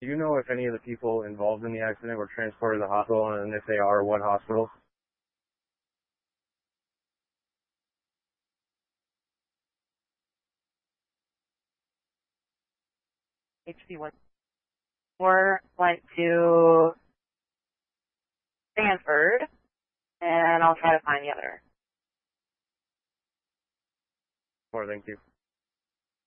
Do you know if any of the people involved in the accident were transported to the hospital, and if they are, what hospital? HC1 4 went to Stanford, and I'll try to find the other. Thank you.